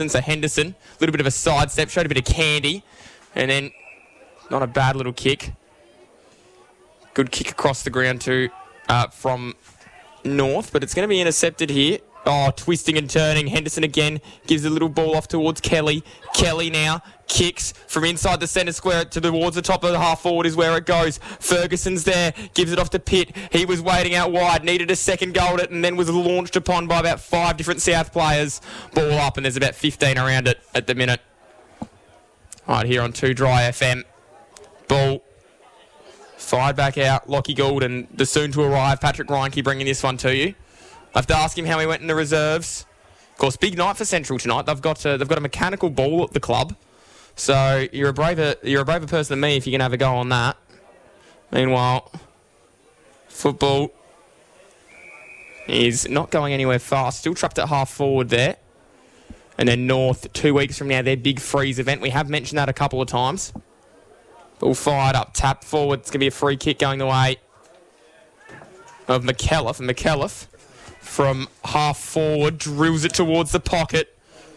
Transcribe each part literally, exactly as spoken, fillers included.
So Henderson, a little bit of a sidestep, showed a bit of candy, and then not a bad little kick. Good kick across the ground too uh, from North, but it's going to be intercepted here. Oh, twisting and turning. Henderson again gives a little ball off towards Kelly. Kelly now kicks from inside the centre square to towards the top of the half forward is where it goes. Ferguson's there, gives it off to Pitt. He was waiting out wide, needed a second goal at it, and then was launched upon by about five different South players. Ball up, and there's about fifteen around it at the minute. Right here on two Dry F M. Ball fired back out. Lockie Gould and the soon-to-arrive Patrick Reinke bringing this one to you. I have to ask him how he went in the reserves. Of course, big night for Central tonight. They've got a, they've got a mechanical ball at the club, so you're a braver you're a braver person than me if you can have a go on that. Meanwhile, football is not going anywhere fast. Still trapped at half forward there. And then North, two weeks from now, their big freeze event. We have mentioned that a couple of times. Ball fired up, tap forward. It's going to be a free kick going the way of McAuliffe. And McAuliffe, from half forward, drills it towards the pocket.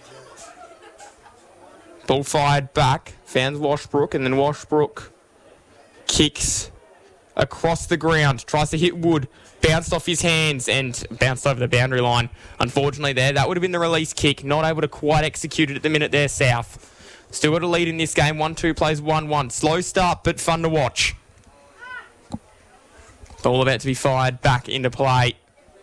Ball fired back, found Washbrook, and then Washbrook kicks across the ground, tries to hit Wood, bounced off his hands and bounced over the boundary line. Unfortunately there, that would have been the release kick, not able to quite execute it at the minute there, South. Still got a lead in this game, one two plays one one. Slow start, but fun to watch. Ball about to be fired back into play.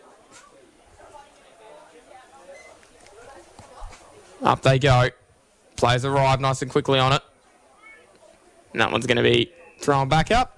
Up they go. Players arrive nice and quickly on it. And that one's going to be thrown back up.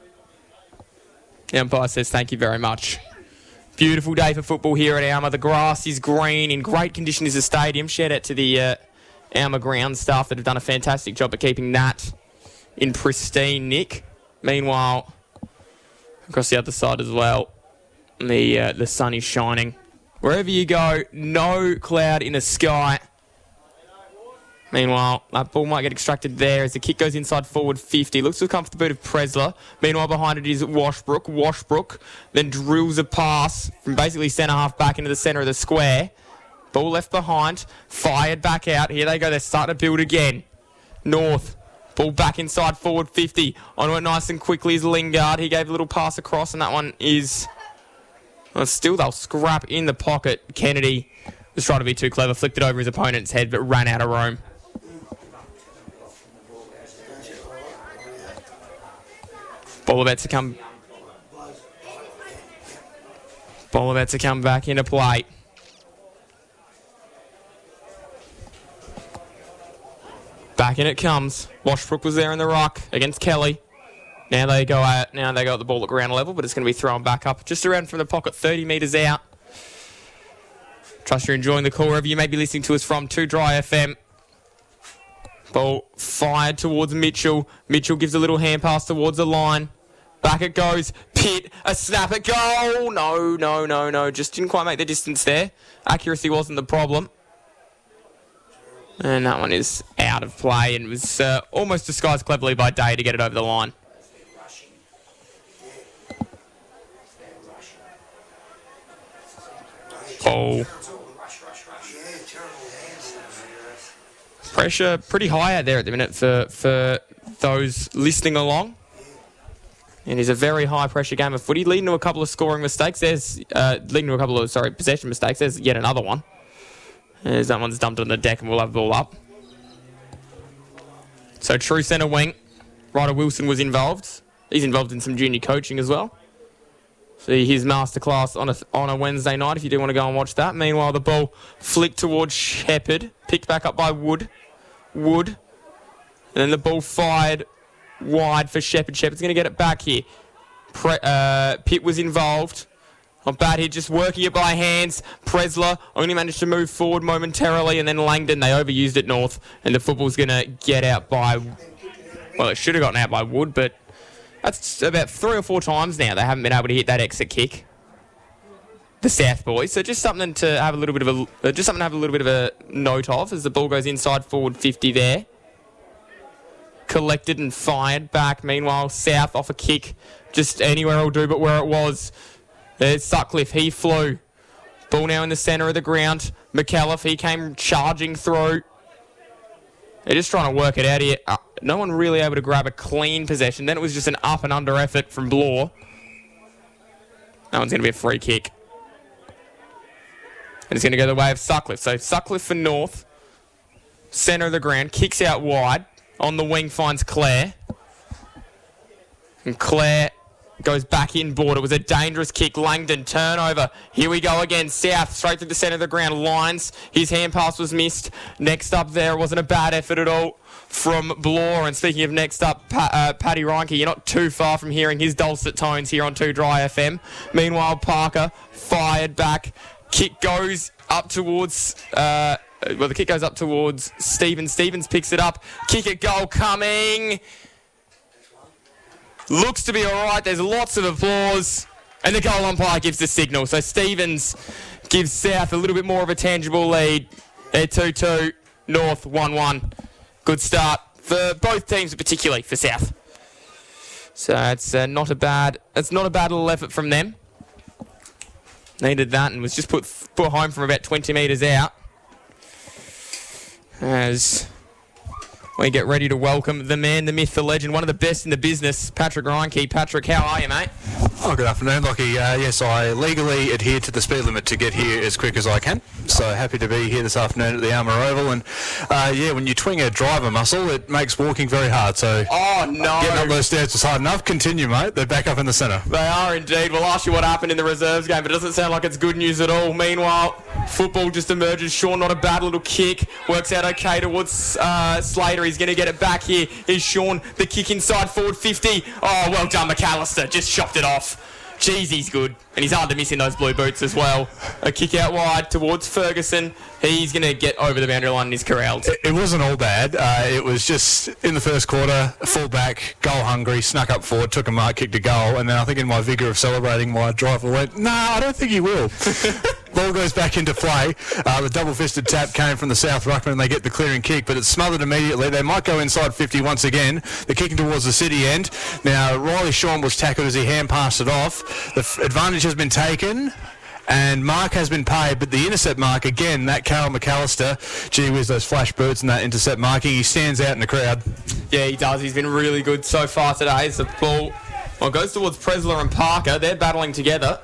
The umpire says thank you very much. Beautiful day for football here at Alma. The grass is green. In great condition is the stadium. Shout out to the uh, Alma ground staff that have done a fantastic job at keeping that in pristine nick. Meanwhile, across the other side as well, the uh, the sun is shining. Wherever you go, no cloud in the sky. Meanwhile, that ball might get extracted there as the kick goes inside forward fifty. Looks to come for the boot of Presler. Meanwhile, behind it is Washbrook. Washbrook then drills a pass from basically centre half back into the centre of the square. Ball left behind. Fired back out. Here they go. They're starting to build again. North. Ball back inside forward fifty. Onto it nice and quickly is Lingard. He gave a little pass across, and that one is... Well, still, they'll scrap in the pocket. Kennedy was trying to be too clever. Flicked it over his opponent's head, but ran out of room. Ball about to come... Ball about to come back into play. Back in it comes. Washbrook was there in the ruck against Kelly. Now they go at now they go at the ball at ground level, but it's going to be thrown back up just around from the pocket, thirty metres out. Trust you're enjoying the call wherever you may be listening to us from. two Dry F M. Ball fired towards Mitchell. Mitchell gives a little hand pass towards the line. Back it goes. Pitt, a snap at goal. No, no, no, no. Just didn't quite make the distance there. Accuracy wasn't the problem. And that one is out of play and was uh, almost disguised cleverly by Day to get it over the line. Oh. Pressure pretty high out there at the minute for, for those listening along. And it's a very high pressure game of footy, leading to a couple of scoring mistakes. There's uh, leading to a couple of sorry possession mistakes. There's yet another one. As that one's dumped on the deck and we'll have the ball up. So true centre wing. Ryder Wilson was involved. He's involved in some junior coaching as well. See his masterclass on a, on a Wednesday night if you do want to go and watch that. Meanwhile, the ball flicked towards Shepherd. Picked back up by Wood. Wood. And then the ball fired wide for Shepherd. Shepherd's going to get it back here. Pre, uh, Pitt was involved. Not bad here, just working it by hands. Presler only managed to move forward momentarily, and then Langdon, they overused it North, and the football's going to get out by... Well, it should have gotten out by Wood, but that's about three or four times now they haven't been able to hit that exit kick. The South boys, so just something to have a little bit of a just something to have a little bit of a note of as the ball goes inside forward fifty there. Collected and fired back. Meanwhile, South off a kick, just anywhere will do, but where it was. There's Sutcliffe. He flew. Ball now in the centre of the ground. McAuliffe, he came charging through. They're just trying to work it out here. Uh, no one really able to grab a clean possession. Then it was just an up and under effort from Bloor. That one's going to be a free kick. And it's going to go the way of Sutcliffe. So Sutcliffe for North. Centre of the ground. Kicks out wide. On the wing finds Clare. And Clare goes back inboard. It was a dangerous kick. Langdon turnover. Here we go again. South straight through the centre of the ground. Lines. His hand pass was missed. Next up there wasn't a bad effort at all from Bloor. And speaking of next up, pa- uh, Paddy Reinke, you're not too far from hearing his dulcet tones here on two Dry F M. Meanwhile, Parker fired back. Kick goes up towards... Uh, well, the kick goes up towards Stevens. Stevens picks it up. Kick at goal coming... Looks to be all right. There's lots of applause. And the goal umpire gives the signal. So Stevens gives South a little bit more of a tangible lead. They're two two. North one one. Good start for both teams, but particularly for South. So it's uh, not a bad it's not a bad little effort from them. Needed that and was just put, put home from about twenty metres out. As... we get ready to welcome the man, the myth, the legend, one of the best in the business, Patrick Reinke. Patrick, how are you, mate? Oh, good afternoon, Lockie. Uh, yes, I legally adhere to the speed limit to get here as quick as I can. So happy to be here this afternoon at the Alma Oval. And, uh, yeah, when you twing a driver muscle, it makes walking very hard. So oh, no. Getting up those stairs was hard enough. Continue, mate. They're back up in the centre. They are indeed. We'll ask you what happened in the reserves game, but it doesn't sound like it's good news at all. Meanwhile, football just emerges. Sean, not a bad little kick. Works out okay towards uh, Slater. He's going to get it back here. Is Sean. The kick inside forward fifty. Oh, well done, McAllister. Just chopped it off. Jeez, he's good. And he's hard to miss in those blue boots as well. A kick out wide towards Ferguson. He's going to get over the boundary line and he's corralled. It, it wasn't all bad. Uh, it was just in the first quarter, full back, goal hungry, snuck up forward, took a mark, kicked a goal. And then I think in my vigour of celebrating, my driver went, nah, I don't think he will. Ball goes back into play. Uh, the double-fisted tap came from the South Ruckman and they get the clearing kick, but it's smothered immediately. They might go inside fifty once again. They're kicking towards the city end. Now, Riley Shawn was tackled as he hand passed it off. The f- advantage has been taken. And mark has been paid, but the intercept mark, again, that Carol McAllister, gee whiz, those flash boots and that intercept marking, he stands out in the crowd. Yeah, he does. He's been really good so far today. It's a ball well, goes towards Presler and Parker. They're battling together.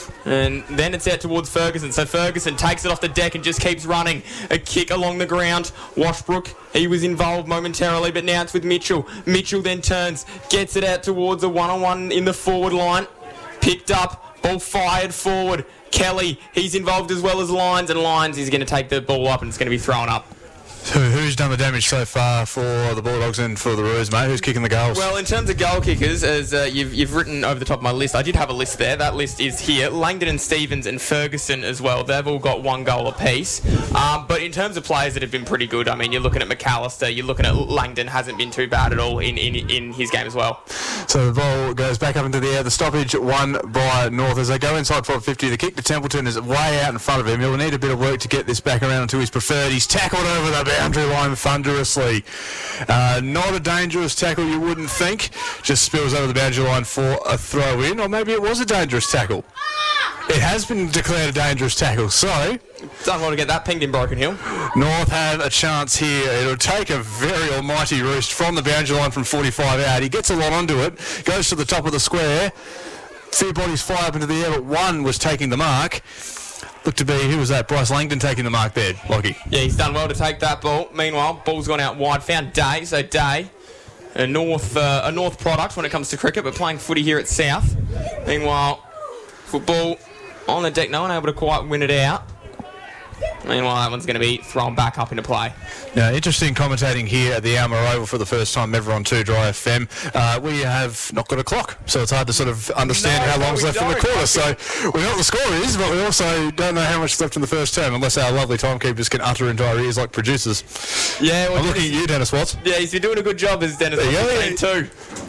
And then it's out towards Ferguson. So Ferguson takes it off the deck and just keeps running. A kick along the ground. Washbrook, he was involved momentarily, but now it's with Mitchell. Mitchell then turns, gets it out towards a one-on-one in the forward line. Picked up, ball fired forward. Kelly, he's involved as well as Lyons, and Lyons is going to take the ball up and it's going to be thrown up. So who's done the damage so far for the Bulldogs and for the Roos, mate? Who's kicking the goals? Well, in terms of goal kickers, as uh, you've, you've written over the top of my list, I did have a list there. That list is here. Langdon and Stevens and Ferguson as well. They've all got one goal apiece. Um, but in terms of players that have been pretty good, I mean, you're looking at McAllister, you're looking at Langdon, hasn't been too bad at all in, in, in his game as well. So the ball goes back up into the air. The stoppage won by North as they go inside forward fifty. The kick to Templeton is way out in front of him. He'll need a bit of work to get this back around to his preferred. He's tackled over the boundary line thunderously. Uh, not a dangerous tackle, you wouldn't think. Just spills over the boundary line for a throw in, or maybe it was a dangerous tackle. It has been declared a dangerous tackle, so Don't want to get that pinged in Broken Hill. North have a chance here. It'll take a very almighty roost from the boundary line from forty-five out. He gets a lot onto it, goes to the top of the square. Few bodies fly up into the air, but one was taking the mark. Looked to be, who was that? Bryce Langdon taking the mark there, Lockie. Yeah, he's done well to take that ball. Meanwhile, ball's gone out wide. Found Day, so Day, a North uh, a North product when it comes to cricket, but playing footy here at South. Meanwhile, football on the deck, no one able to quite win it out. Meanwhile, that one's going to be thrown back up into play. Now, interesting commentating here at the Alma Oval for the first time ever on two Dry F M. Uh, we have not got a clock, so it's hard to sort of understand no, how no, long's left don't. in the quarter. So we know what the score is, but we also don't know how much is left in the first term, unless our lovely timekeepers can utter into our ears like producers. Yeah, well, I'm looking at you, Dennis Watts. Yeah, he's been doing a good job as Dennis Watts. There you go. Too.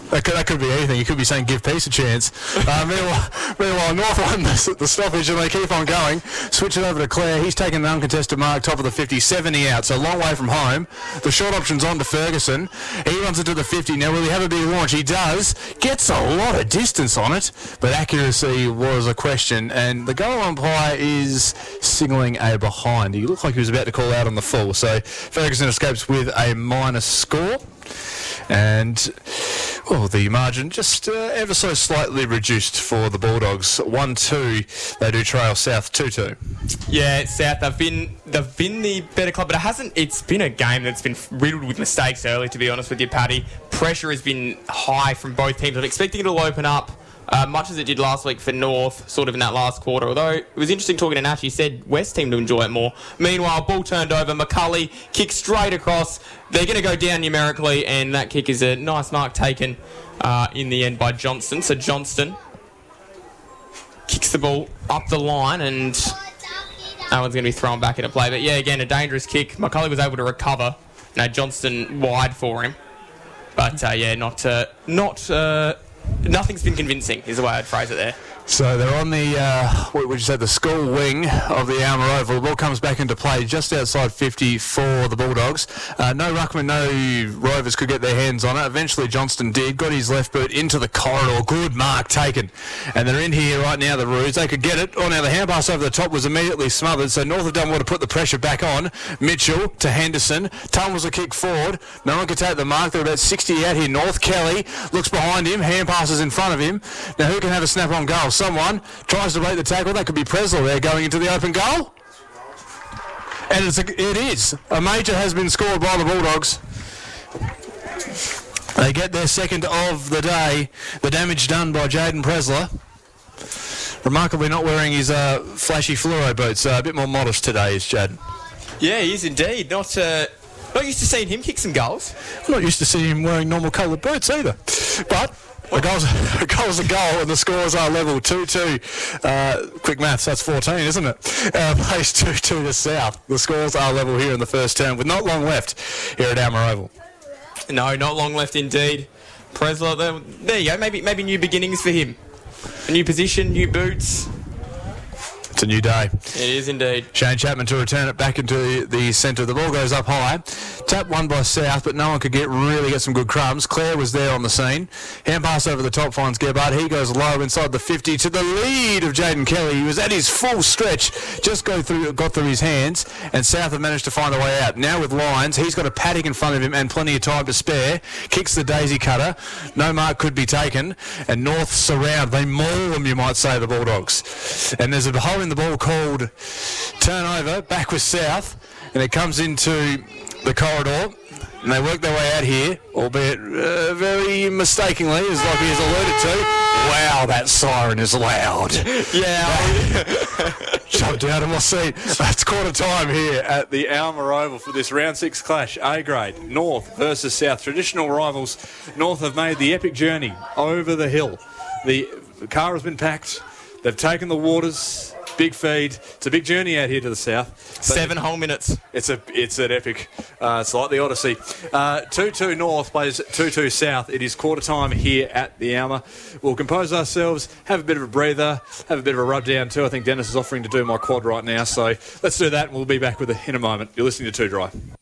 That could, that could be anything. You could be saying give peace a chance. Uh, meanwhile, meanwhile, North won the, the stoppage and they keep on going. Switch it over to Clare. He's taken an uncontested mark, top of the fifty, seventy out, so a long way from home. The short option's on to Ferguson. He runs it to the fifty. Now, will he have a big launch? He does. Gets a lot of distance on it, but accuracy was a question. And the goal umpire is signalling a behind. He looked like he was about to call out on the full. So Ferguson escapes with a minus score. And, well, the margin just uh, ever so slightly reduced for the Bulldogs. one two, they do trail South two two. Yeah, South, they've been they've been the better club, but it hasn't. It's been a game that's been riddled with mistakes early, to be honest with you, Paddy. Pressure has been high from both teams. I'm expecting it'll open up uh, much as it did last week for North, sort of in that last quarter. Although it was interesting talking to Nash, he said West team to enjoy it more. Meanwhile, ball turned over. McCulley kicks straight across. They're going to go down numerically, and that kick is a nice mark taken uh, in the end by Johnston. So Johnston kicks the ball up the line, and that one's going to be thrown back into play. But yeah, again, a dangerous kick. McCulley was able to recover. Now Johnston wide for him. But uh, yeah, not... Uh, not uh, nothing's been convincing, is the way I'd phrase it there. So they're on the, uh, what would you say, the school wing of the Alma Oval. The ball comes back into play just outside fifty for the Bulldogs. Uh, no ruckman, no Rovers could get their hands on it. Eventually Johnston did, got his left boot into the corridor. Good mark taken. And they're in here right now, the Roos. They could get it. Oh, now the hand pass over the top was immediately smothered, so North have done well to put the pressure back on. Mitchell to Henderson. Tumbles a kick forward. No one can take the mark. They're about sixty out here. North, Kelly looks behind him. Hand passes in front of him. Now who can have a snap on goal? Someone tries to break the tackle. That could be Presler there going into the open goal. And it's a, it is. A major has been scored by the Bulldogs. They get their second of the day. The damage done by Jaden Presler. Remarkably not wearing his uh, flashy fluoro boots. Uh, a bit more modest today is Jaden. Yeah, he is indeed. Not uh, not used to seeing him kick some goals. I'm not used to seeing him wearing normal coloured boots either. But... The goal's, the goal's a goal and the scores are level two two. Uh, quick maths, that's fourteen, isn't it? Uh, plays two two to South. The scores are level here in the first term with not long left here at Alma Oval. No, not long left indeed. Presler, there, there you go. Maybe, maybe new beginnings for him. A new position, new boots. It's a new day. It is indeed. Shane Chapman to return it back into the centre. The ball goes up high. Tap won by South, but no one could get really get some good crumbs. Clare was there on the scene. Hand pass over the top finds Gebhardt. He goes low inside the fifty to the lead of Jaden Kelly. He was at his full stretch, just go through, got through his hands, and South have managed to find a way out. Now with Lyons, he's got a paddock in front of him and plenty of time to spare. Kicks the daisy cutter. No mark could be taken, and North surround. They maul them, you might say, the Bulldogs. And there's a hole in the ball called turnover, back with South, and it comes into the corridor, and they work their way out here, albeit uh, very mistakenly, as like he has alluded to. Wow, that siren is loud. Yeah. Jumped out of my seat. It's quarter time here at the Alma Oval for this round six clash. A grade, North versus South. Traditional rivals. North have made the epic journey over the hill. The car has been packed. They've taken the waters. Big feed. It's a big journey out here to the south. Seven whole minutes. It's a it's an epic. Uh, it's like the Odyssey. Uh, two two North plays two two South. It is quarter time here at the Alma. We'll compose ourselves, have a bit of a breather, have a bit of a rub down too. I think Dennis is offering to do my quad right now. So let's do that and we'll be back with it in a moment. You're listening to Two Dry.